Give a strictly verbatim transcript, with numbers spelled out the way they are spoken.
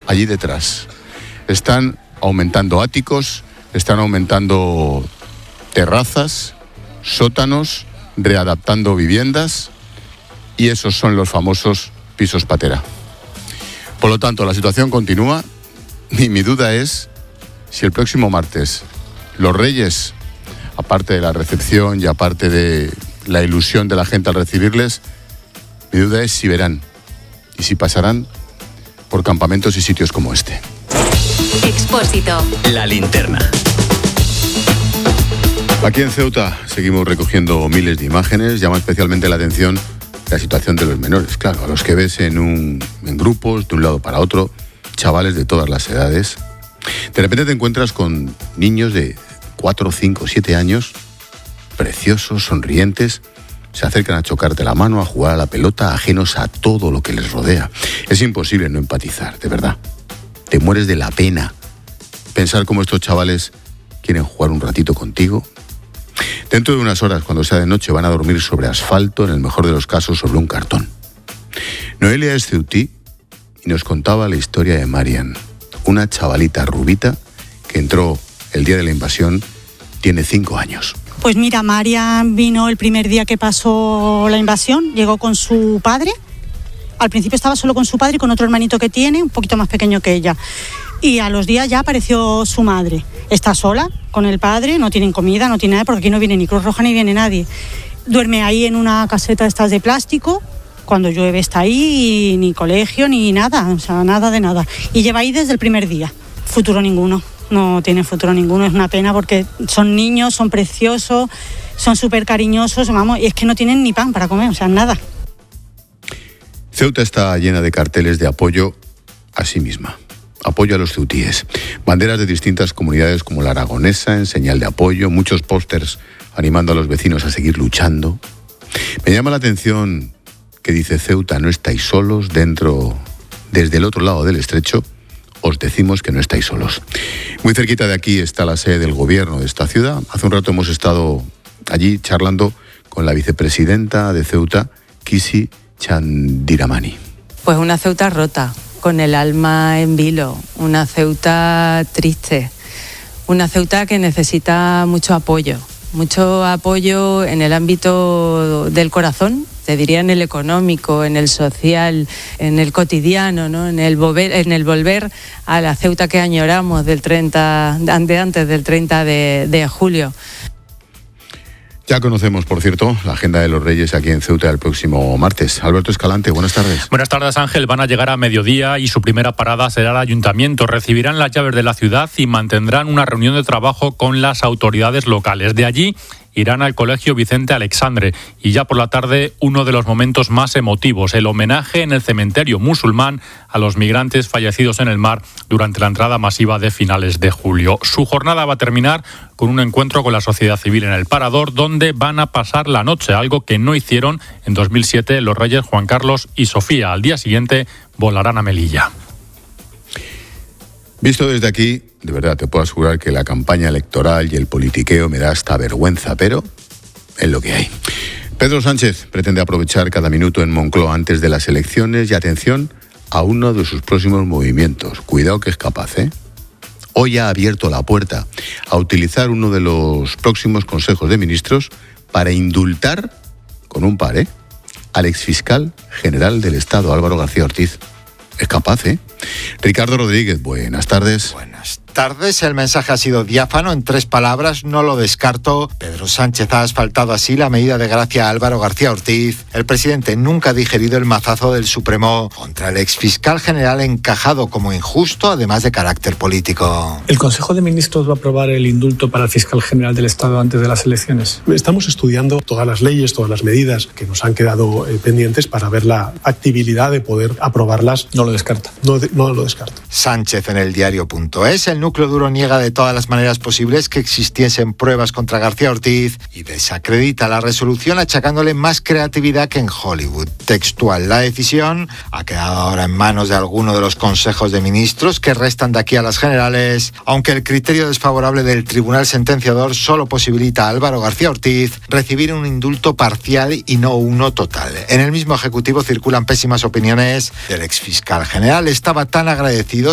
allí detrás. Están aumentando áticos, están aumentando terrazas, sótanos, readaptando viviendas, y esos son los famosos pisos patera. Por lo tanto, la situación continúa y mi duda es si el próximo martes los Reyes, aparte de la recepción y aparte de la ilusión de la gente al recibirles, mi duda es si verán y si pasarán por campamentos y sitios como este. Expósito. La linterna. Aquí en Ceuta seguimos recogiendo miles de imágenes. Llama especialmente la atención la situación de los menores, claro, a los que ves en, un, en grupos, de un lado para otro, chavales de todas las edades. De repente te encuentras con niños de cuatro, cinco, siete años, preciosos, sonrientes, se acercan a chocarte la mano, a jugar a la pelota, ajenos a todo lo que les rodea. Es imposible no empatizar, de verdad. Te mueres de la pena pensar cómo estos chavales quieren jugar un ratito contigo. Dentro de unas horas, cuando sea de noche, van a dormir sobre asfalto, en el mejor de los casos sobre un cartón. Noelia es ceutí y nos contaba la historia de Marian, una chavalita rubita que entró el día de la invasión, tiene cinco años. Pues mira, Marian vino el primer día que pasó la invasión, llegó con su padre. Al principio estaba solo con su padre y con otro hermanito que tiene, un poquito más pequeño que ella. Y a los días ya apareció su madre. Está sola con el padre, no tienen comida, no tiene nada, porque aquí no viene ni Cruz Roja ni viene nadie. Duerme ahí en una caseta de estas de plástico, cuando llueve está ahí, y ni colegio ni nada, o sea, nada de nada. Y lleva ahí desde el primer día. Futuro ninguno, no tiene futuro ninguno, es una pena porque son niños, son preciosos, son súper cariñosos, vamos, y es que no tienen ni pan para comer, o sea, nada. Ceuta está llena de carteles de apoyo a sí misma. Apoyo a los ceutíes. Banderas de distintas comunidades como la aragonesa en señal de apoyo, muchos pósters animando a los vecinos a seguir luchando. Me llama la atención que dice Ceuta, no estáis solos, dentro, desde el otro lado del estrecho, os decimos que no estáis solos. Muy cerquita de aquí está la sede del gobierno de esta ciudad. Hace un rato hemos estado allí charlando con la vicepresidenta de Ceuta, Kisi Chandiramani. Pues una Ceuta rota, con el alma en vilo, una Ceuta triste, una Ceuta que necesita mucho apoyo, mucho apoyo en el ámbito del corazón, te diría en el económico, en el social, en el cotidiano, ¿no? en el volver, en el volver a la Ceuta que añoramos del treinta, de antes del treinta de julio. Ya conocemos, por cierto, la agenda de los Reyes aquí en Ceuta el próximo martes. Alberto Escalante, buenas tardes. Buenas tardes, Ángel. Van a llegar a mediodía y su primera parada será el ayuntamiento. Recibirán las llaves de la ciudad y mantendrán una reunión de trabajo con las autoridades locales. De allí irán al Colegio Vicente Alexandre y ya por la tarde uno de los momentos más emotivos, el homenaje en el cementerio musulmán a los migrantes fallecidos en el mar durante la entrada masiva de finales de julio. Su jornada va a terminar con un encuentro con la sociedad civil en el Parador, donde van a pasar la noche, algo que no hicieron en dos mil siete los reyes Juan Carlos y Sofía. Al día siguiente volarán a Melilla. Visto desde aquí, de verdad te puedo asegurar que la campaña electoral y el politiqueo me da hasta vergüenza, pero es lo que hay. Pedro Sánchez pretende aprovechar cada minuto en Moncloa antes de las elecciones y atención a uno de sus próximos movimientos. Cuidado que es capaz, ¿eh? Hoy ha abierto la puerta a utilizar uno de los próximos consejos de ministros para indultar, con un par, ¿eh?, al exfiscal general del Estado, Álvaro García Ortiz. Es capaz, ¿eh? Ricardo Rodríguez, buenas tardes. Buenas tardes. El mensaje ha sido diáfano, en tres palabras, no lo descarto. Pedro Sánchez ha asfaltado así la medida de gracia a Álvaro García Ortiz. El presidente nunca ha digerido el mazazo del Supremo contra el exfiscal general, encajado como injusto, además de carácter político. ¿El Consejo de Ministros va a aprobar el indulto para el fiscal general del Estado antes de las elecciones? Estamos estudiando todas las leyes, todas las medidas que nos han quedado eh, pendientes para ver la factibilidad de poder aprobarlas. No lo descarta. No, de, no lo descarto. Sánchez en el diario punto es. El núcleo duro niega de todas las maneras posibles que existiesen pruebas contra García Ortiz y desacredita la resolución achacándole más creatividad que en Hollywood. Textual: la decisión ha quedado ahora en manos de alguno de los consejos de ministros que restan de aquí a las generales, aunque el criterio desfavorable del tribunal sentenciador solo posibilita a Álvaro García Ortiz recibir un indulto parcial y no uno total. En el mismo ejecutivo circulan pésimas opiniones del exfiscal general. Estaba tan agradecido